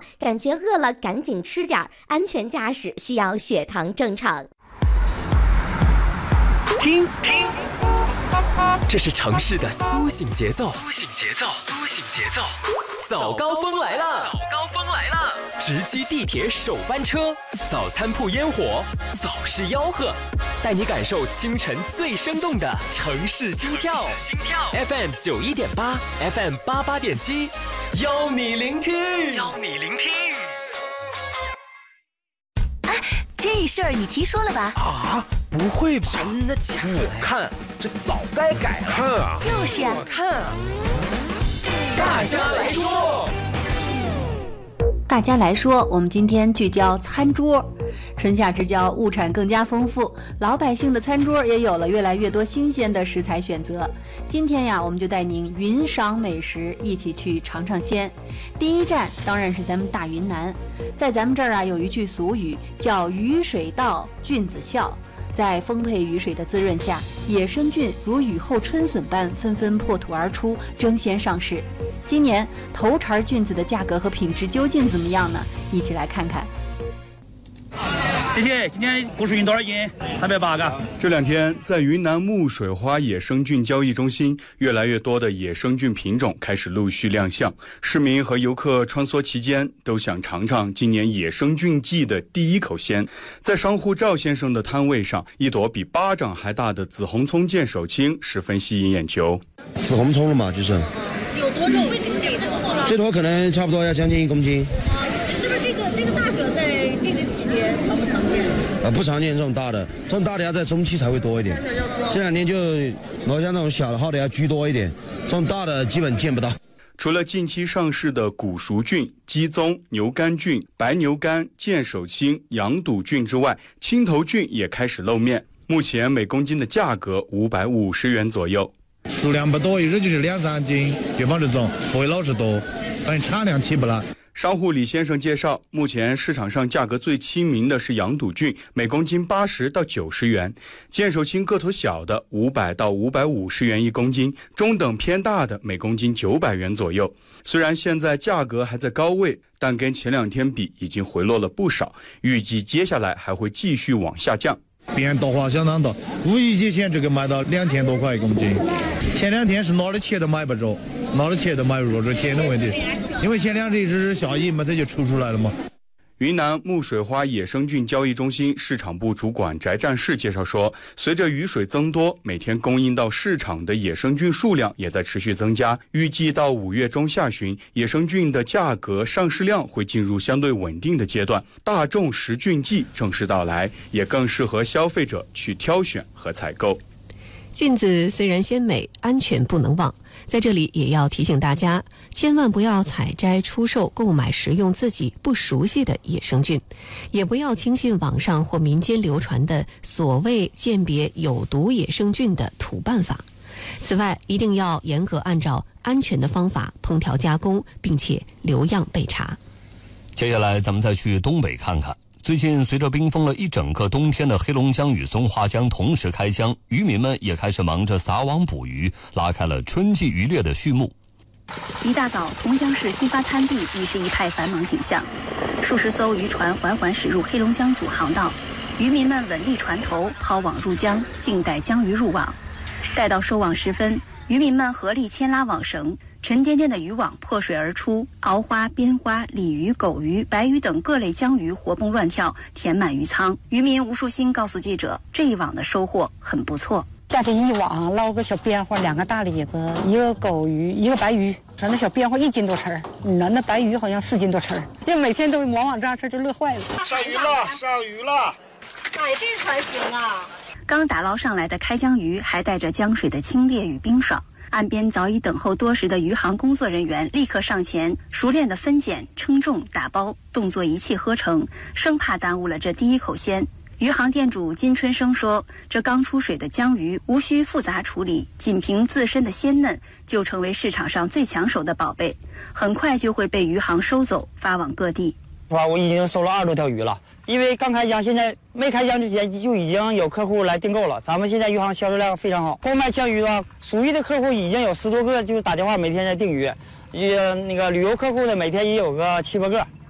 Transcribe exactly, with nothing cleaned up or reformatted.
感觉饿了赶紧吃点，安全驾驶需要血糖正常。 听，听，这是城市的苏醒节奏，苏醒节奏，苏醒节奏。早高峰来了，早高峰来了！直击地铁首班车，早餐铺烟火，早市吆喝，带你感受清晨最生动的城市心跳。心跳 F M 九一点八 ，F M 八八点七，邀你聆听，邀你聆听。 哎，这事儿你听说了吧？ 啊，不会吧？ 真的假的？我看这早该改了。 看啊， 就是啊， 我看啊。大家来说， 大家来说，我们今天聚焦餐桌。春夏之交，物产更加丰富，老百姓的餐桌也有了越来越多新鲜的食材选择。今天呀，我们就带您云赏美食，一起去尝尝鲜。第一站当然是咱们大云南，在咱们这儿啊，有一句俗语叫“雨水到，菌子笑”。在丰沛雨水的滋润下，野生菌如雨后春笋般纷纷破土而出，争先上市。今年头茬菌子的价格和品质究竟怎么样呢？一起来看看。 姐姐，今天果树菌多少斤？三百八个。 这两天，在云南木水花野生菌交易中心，越来越多的野生菌品种开始陆续亮相。市民和游客穿梭其间，都想尝尝今年野生菌季的第一口鲜。在商户赵先生的摊位上，一朵比巴掌还大的紫红葱剑手青十分吸引眼球。 紫红葱了嘛，就是。 有多重？这朵？ 这朵可能差不多要将近一公斤。 啊，是不是这个这个大小在这个季节常不常见？ 呃，不常见这种大的，这种大的要在中期才会多一点。这两年就老像那种小的号的要居多一点，这种大的基本见不到。 除了近期上市的古熟菌、鸡枞、牛肝菌、白牛肝、剑手青、羊肚菌之外，青头菌也开始露面。目前每公斤的价格五百五十元左右。 数量不多，一直就是两三斤，比方这种不会老是多，反正产量起不来。 商户李先生介绍，目前市场上价格最亲民的是羊肚菌，每公斤八十到九十元；剑手青个头小的五百到五百五十元一公斤，中等偏大的每公斤九百元左右。虽然现在价格还在高位，但跟前两天比已经回落了不少，预计接下来还会继续往下降。 变化相当大，五一节前这个卖到两千多块一公斤，前两天是哪儿的钱都买不着，哪儿的钱都买不着，这钱的问题。因为前两天一直下雨嘛，它就出出来了嘛。 云南木水花野生菌交易中心市场部主管翟战士介绍说，随着雨水增多，每天供应到市场的野生菌数量也在持续增加。预计到五月中下旬，野生菌的价格上市量会进入相对稳定的阶段，大众食菌季正式到来，也更适合消费者去挑选和采购。 菌子虽然鲜美，安全不能忘。在这里也要提醒大家，千万不要采摘、出售、购买、食用自己不熟悉的野生菌，也不要轻信网上或民间流传的所谓鉴别有毒野生菌的土办法。此外，一定要严格按照安全的方法烹调加工，并且留样备查。 接下来咱们再去东北看看。最近随着冰封了一整个冬天的黑龙江与松花江同时开江，渔民们也开始忙着撒网捕鱼，拉开了春季渔猎的序幕。 一大早，同江市新发滩地已是一派繁忙景象，数十艘渔船缓缓驶入黑龙江主航道，渔民们稳立船头，抛网入江，静待江鱼入网。待到收网时分，渔民们合力牵拉网绳，沉甸甸的渔网破水而出，鳌花、边花、鲤鱼、狗鱼、白鱼等各类江鱼活蹦乱跳，填满渔舱。渔民吴树新告诉记者，这一网的收获很不错。 下去一网捞个小边花，两个大李子，一个狗鱼，一个白鱼。说那小边花一斤多吃，那那白鱼好像四斤多吃。因为每天都往往这样吃，就乐坏了。 上鱼了，上鱼了！ 哎，这船行啊！ 刚打捞上来的开江鱼还带着江水的清冽与冰爽。岸边早已等候多时的渔行工作人员立刻上前，熟练地分拣、称重、打包，动作一气呵成，生怕耽误了这第一口鲜。渔行店主金春生说，这刚出水的江鱼无需复杂处理，仅凭自身的鲜嫩就成为市场上最抢手的宝贝，很快就会被渔行收走，发往各地。 我已经收了二十多条鱼了，因为刚开江，现在没开江之前就已经有客户来订购了。咱们现在渔行销售量非常好，购买江鱼的话，属于的客户已经有十多个，就打电话每天在订鱼，呃，那个旅游客户的每天也有个七八个。